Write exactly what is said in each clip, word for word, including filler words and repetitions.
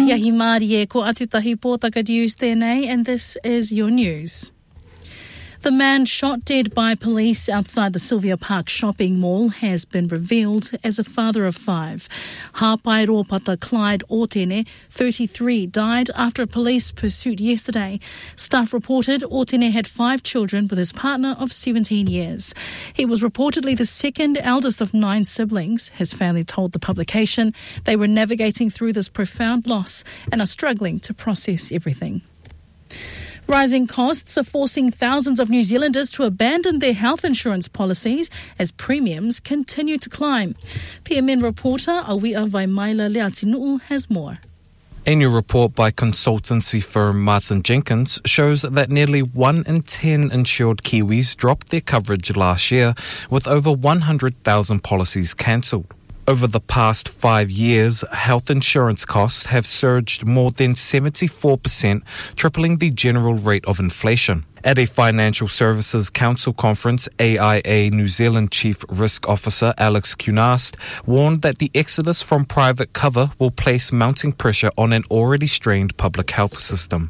Iahi Māori e ko Atutahi Pōtaka News tēnei, and this is your news. The man shot dead by police outside the Sylvia Park shopping mall has been revealed as a father of five. Hāpai Rōpata Clyde Otene, thirty-three, died after a police pursuit yesterday. Staff reported Otene had five children with his partner of seventeen years. He was reportedly the second eldest of nine siblings. His family told the publication they were navigating through this profound loss and are struggling to process everything. Rising costs are forcing thousands of New Zealanders to abandon their health insurance policies as premiums continue to climb. P M N reporter Awia Vaimaila Leatinuu has more. A new report by consultancy firm Martin Jenkins shows that nearly one in ten insured Kiwis dropped their coverage last year, with over one hundred thousand policies cancelled. Over the past five years, health insurance costs have surged more than seventy-four percent, tripling the general rate of inflation. At a Financial Services Council conference, A I A New Zealand Chief Risk Officer Alex Cunast warned that the exodus from private cover will place mounting pressure on an already strained public health system.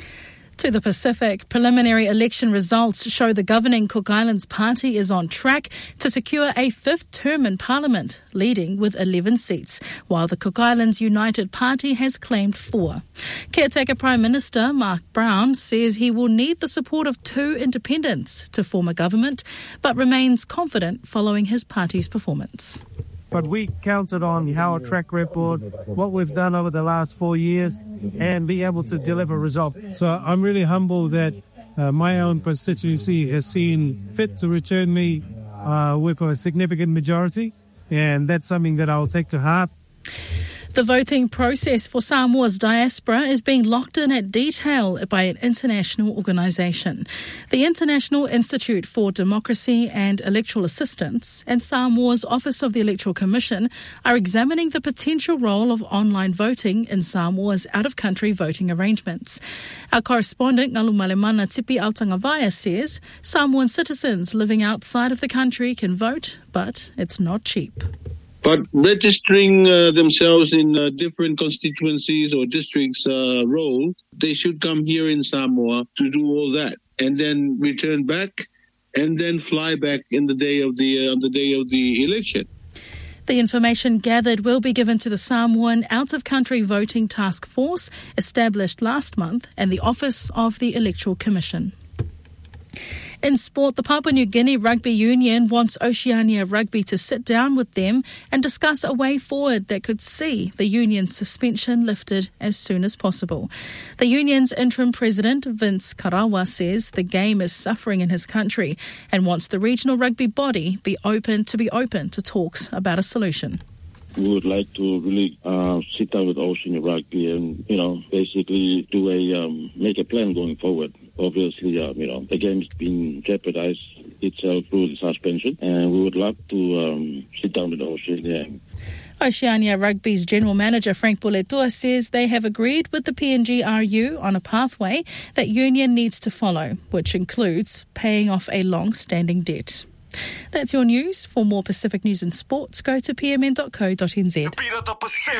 To the Pacific, preliminary election results show the governing Cook Islands Party is on track to secure a fifth term in Parliament, leading with eleven seats, while the Cook Islands United Party has claimed four. Caretaker Prime Minister Mark Brown says he will need the support of two independents to form a government, but remains confident following his party's performance. But we counted on our track record, what we've done over the last four years, and be able to deliver results. So I'm really humbled that uh, my own constituency has seen fit to return me uh, with a significant majority, and that's something that I'll take to heart. The voting process for Samoa's diaspora is being locked in at detail by an international organisation. The International Institute for Democracy and Electoral Assistance and Samoa's Office of the Electoral Commission are examining the potential role of online voting in Samoa's out-of-country voting arrangements. Our correspondent, Ngalu Malemana Tipi Autangavaya, says Samoan citizens living outside of the country can vote, but it's not cheap. But registering uh, themselves in uh, different constituencies or districts uh, role, they should come here in Samoa to do all that and then return back and then fly back in the day of the uh, on the day of the election. The information gathered will be given to the Samoan Out-of-Country Voting Task Force established last month and the Office of the Electoral Commission. In sport, the Papua New Guinea Rugby Union wants Oceania Rugby to sit down with them and discuss a way forward that could see the union's suspension lifted as soon as possible. The union's interim president, Vince Karawa, says the game is suffering in his country and wants the regional rugby body be open to be open to talks about a solution. We would like to really uh, sit down with Oceania Rugby and, you know, basically do a um, make a plan going forward. Obviously, uh, you know, the game's been jeopardized itself through the suspension, and we would love to um, sit down with Oceania. Oceania Rugby's General Manager Frank Puletua says they have agreed with the P N G R U on a pathway that union needs to follow, which includes paying off a long-standing debt. That's your news. For more Pacific news and sports, go to p m n dot co dot n z.